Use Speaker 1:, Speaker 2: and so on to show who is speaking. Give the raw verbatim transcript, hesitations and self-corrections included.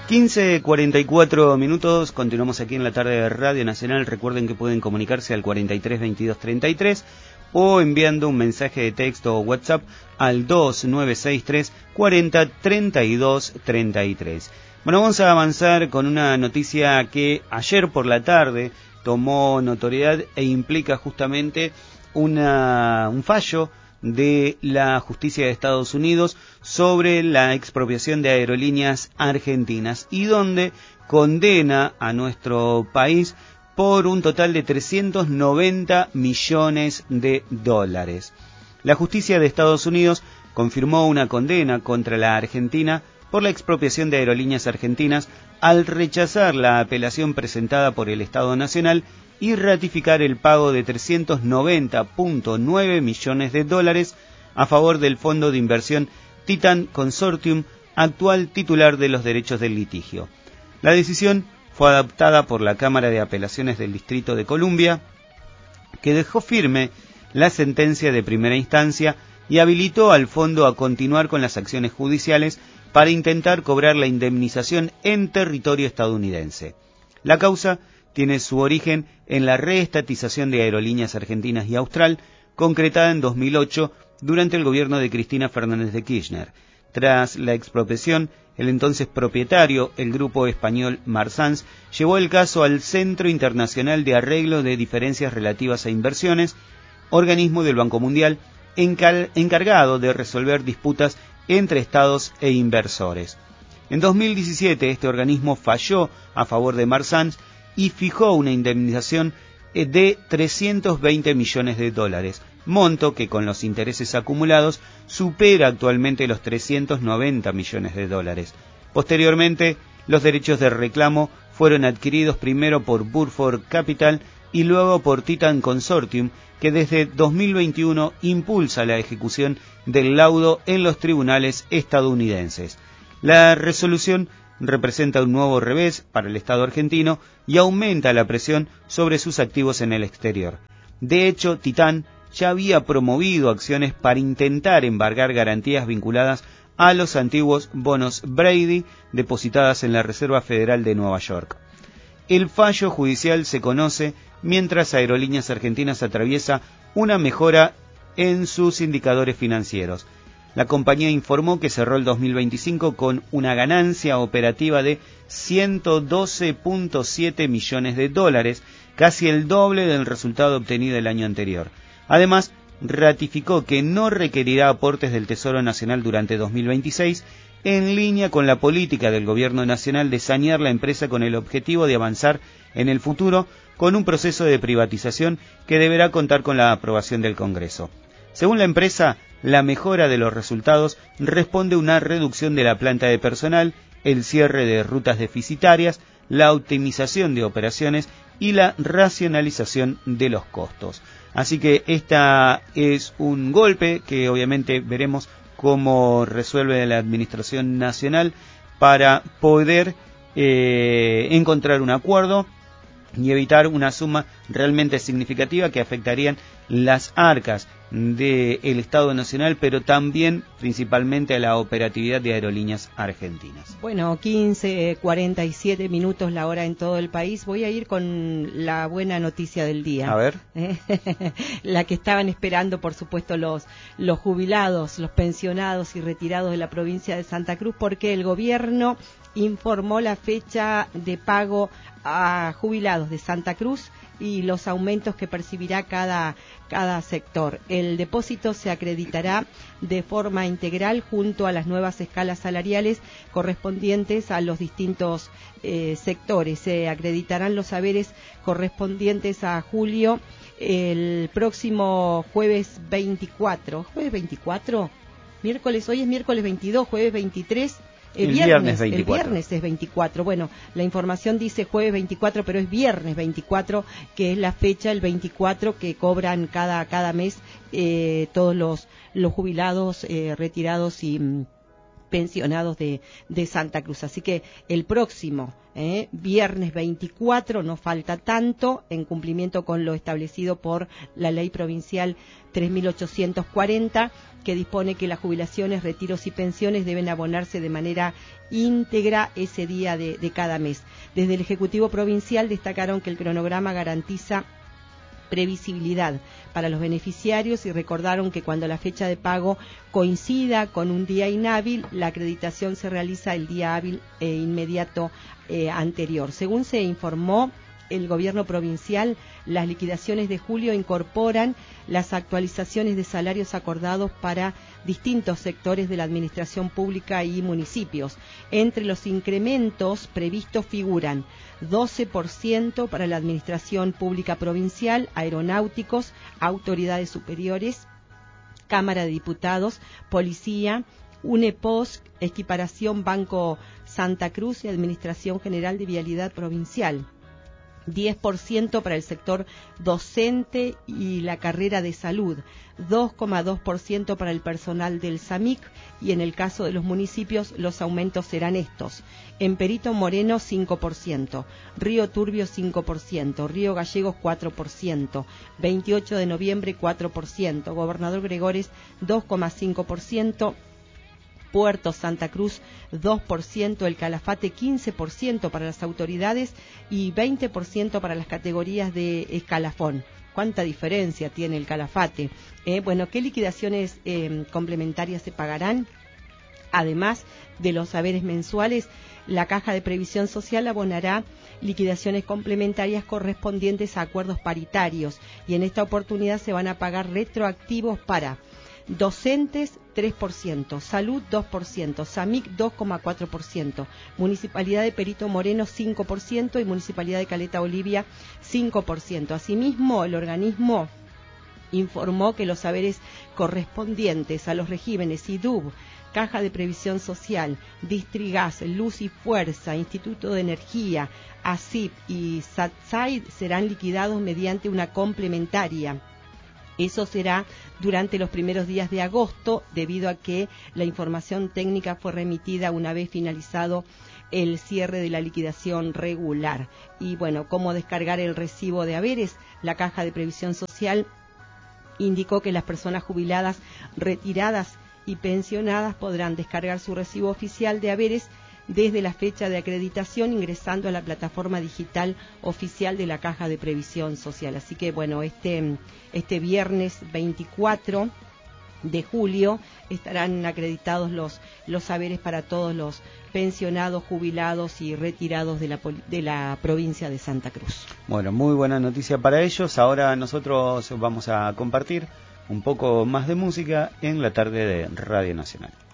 Speaker 1: quince cuarenta y cuatro minutos, continuamos aquí en la tarde de Radio Nacional. Recuerden que pueden comunicarse al cuarenta y tres veintidós treinta y tres o enviando un mensaje de texto o WhatsApp al dos nueve seis tres cuarenta treinta y dos treinta y tres. Bueno, vamos a avanzar con una noticia que ayer por la tarde tomó notoriedad e implica justamente una, un fallo de la justicia de Estados Unidos sobre la expropiación de aerolíneas argentinas y donde condena a nuestro país por un total de trescientos noventa millones de dólares. La justicia de Estados Unidos confirmó una condena contra la Argentina por la expropiación de aerolíneas argentinas al rechazar la apelación presentada por el Estado Nacional y ratificar el pago de trescientos noventa punto nueve millones de dólares a favor del fondo de inversión Titan Consortium, actual titular de los derechos del litigio. La decisión fue adoptada por la Cámara de Apelaciones del Distrito de Columbia, que dejó firme la sentencia de primera instancia y habilitó al fondo a continuar con las acciones judiciales para intentar cobrar la indemnización en territorio estadounidense. La causa tiene su origen en la reestatización de Aerolíneas Argentinas y Austral, concretada en dos mil ocho durante el gobierno de Cristina Fernández de Kirchner. Tras la expropiación, el entonces propietario, el grupo español Marsans, llevó el caso al Centro Internacional de Arreglo de Diferencias Relativas a Inversiones, organismo del Banco Mundial, encar- encargado de resolver disputas entre estados e inversores. En dos mil diecisiete, este organismo falló a favor de Marsans y fijó una indemnización de trescientos veinte millones de dólares, monto que con los intereses acumulados supera actualmente los trescientos noventa millones de dólares. Posteriormente, los derechos de reclamo fueron adquiridos primero por Burford Capital y luego por Titan Consortium, que desde dos mil veintiuno impulsa la ejecución del laudo en los tribunales estadounidenses. La resolución representa un nuevo revés para el Estado argentino y aumenta la presión sobre sus activos en el exterior. De hecho, Titan ya había promovido acciones para intentar embargar garantías vinculadas a los antiguos bonos Brady depositadas en la Reserva Federal de Nueva York. El fallo judicial se conoce mientras Aerolíneas Argentinas atraviesa una mejora en sus indicadores financieros. La compañía informó que cerró el dos mil veinticinco con una ganancia operativa de ciento doce punto siete millones de dólares, casi el doble del resultado obtenido el año anterior. Además, ratificó que no requerirá aportes del Tesoro Nacional durante dos mil veintiséis, en línea con la política del Gobierno Nacional de sanear la empresa con el objetivo de avanzar en el futuro con un proceso de privatización que deberá contar con la aprobación del Congreso. Según la empresa, la mejora de los resultados responde a una reducción de la planta de personal, el cierre de rutas deficitarias, la optimización de operaciones y la racionalización de los costos. Así que esta es un golpe que obviamente veremos cómo resuelve la Administración Nacional para poder eh, encontrar un acuerdo y evitar una suma realmente significativa que afectarían las arcas del Estado Nacional, pero también principalmente a la operatividad de Aerolíneas Argentinas.
Speaker 2: Bueno, quince cuarenta y siete minutos la hora en todo el país. Voy a ir con la buena noticia del día.
Speaker 1: A ver.
Speaker 2: La que estaban esperando, por supuesto, los, los jubilados, los pensionados y retirados de la provincia de Santa Cruz, porque el gobierno informó la fecha de pago a jubilados de Santa Cruz y los aumentos que percibirá cada, cada sector. El depósito se acreditará de forma integral junto a las nuevas escalas salariales correspondientes a los distintos eh, sectores. Se acreditarán los saberes correspondientes a julio el próximo jueves veinticuatro. ¿Jueves veinticuatro? Miércoles, hoy es miércoles veintidós, jueves veintitrés. El, el viernes, viernes veinticuatro. El viernes es veinticuatro. Bueno, la información dice jueves veinticuatro, pero es viernes veinticuatro, que es la fecha, el veinticuatro, que cobran cada cada mes eh, todos los los jubilados, eh, retirados y pensionados de, de Santa Cruz. Así que el próximo eh, viernes veinticuatro, no falta tanto, en cumplimiento con lo establecido por la ley provincial tres mil ochocientos cuarenta, que dispone que las jubilaciones, retiros y pensiones deben abonarse de manera íntegra ese día de, de cada mes. Desde el Ejecutivo Provincial destacaron que el cronograma garantiza previsibilidad para los beneficiarios y recordaron que cuando la fecha de pago coincida con un día inhábil, la acreditación se realiza el día hábil e inmediato eh, anterior. Según se informó el gobierno provincial, las liquidaciones de julio incorporan las actualizaciones de salarios acordados para distintos sectores de la administración pública y municipios. Entre los incrementos previstos figuran doce por ciento para la administración pública provincial, aeronáuticos, autoridades superiores, Cámara de Diputados, Policía, UNEPOS, Equiparación Banco Santa Cruz y Administración General de Vialidad Provincial. diez por ciento para el sector docente y la carrera de salud, dos coma dos por ciento para el personal del SAMIC y en el caso de los municipios los aumentos serán estos. En Perito Moreno cinco por ciento, Río Turbio cinco por ciento, Río Gallegos cuatro por ciento, veintiocho de noviembre cuatro por ciento, Gobernador Gregores dos coma cinco por ciento, Puerto Santa Cruz dos por ciento, el Calafate quince por ciento para las autoridades y veinte por ciento para las categorías de escalafón. ¿Cuánta diferencia tiene el Calafate? Eh, bueno, ¿qué liquidaciones eh, complementarias se pagarán? Además de los saberes mensuales, la Caja de Previsión Social abonará liquidaciones complementarias correspondientes a acuerdos paritarios y en esta oportunidad se van a pagar retroactivos para docentes tres por ciento, salud dos por ciento, SAMIC dos coma cuatro por ciento, Municipalidad de Perito Moreno cinco por ciento y Municipalidad de Caleta Olivia cinco por ciento. Asimismo, el organismo informó que los saberes correspondientes a los regímenes I D U B, Caja de Previsión Social, Distrigas, Luz y Fuerza, Instituto de Energía, ASIP y SATSAID serán liquidados mediante una complementaria. Eso será durante los primeros días de agosto, debido a que la información técnica fue remitida una vez finalizado el cierre de la liquidación regular. Y bueno, ¿cómo descargar el recibo de haberes? La Caja de Previsión Social indicó que las personas jubiladas, retiradas y pensionadas podrán descargar su recibo oficial de haberes desde la fecha de acreditación ingresando a la plataforma digital oficial de la Caja de Previsión Social. Así que bueno, este, este viernes veinticuatro de julio estarán acreditados los, los saberes para todos los pensionados, jubilados y retirados de la, de la provincia de Santa Cruz.
Speaker 1: Bueno, muy buena noticia para ellos. Ahora nosotros vamos a compartir un poco más de música en la tarde de Radio Nacional.